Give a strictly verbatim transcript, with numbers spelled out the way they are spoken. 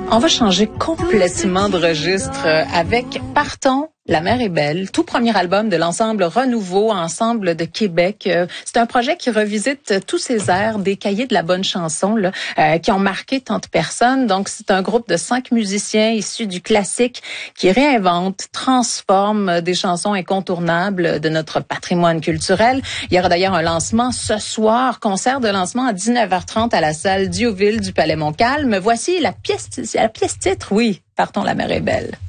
On va changer complètement de registre avec Partons, la mer est belle, tout premier album de l'ensemble Renouveau, ensemble de Québec. C'est un projet qui revisite tous ces airs des cahiers de la bonne chanson là, euh, qui ont marqué tant de personnes. Donc, c'est un groupe de cinq musiciens issus du classique qui réinventent, transforment des chansons incontournables de notre patrimoine culturel. Il y aura d'ailleurs un lancement ce soir, concert de lancement à dix-neuf heures trente à la salle Diouville du Palais Montcalm. Voici la pièce, la pièce titre, oui, Partons, la mer est belle.